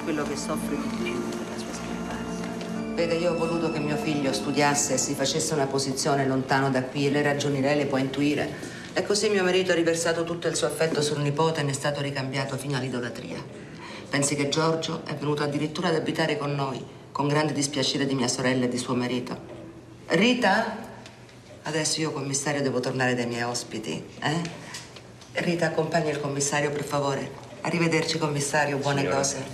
quello che soffre di più per la sua scomparsa. Vede, io ho voluto che mio figlio studiasse e si facesse una posizione lontano da qui e le ragioni lei le può intuire. E così mio marito ha riversato tutto il suo affetto sul nipote e ne è stato ricambiato fino all'idolatria. Pensi che Giorgio è venuto addirittura ad abitare con noi, con grande dispiacere di mia sorella e di suo marito. Rita? Adesso io, commissario, devo tornare dai miei ospiti, Rita, accompagna il commissario, per favore. Arrivederci, commissario, buone cose.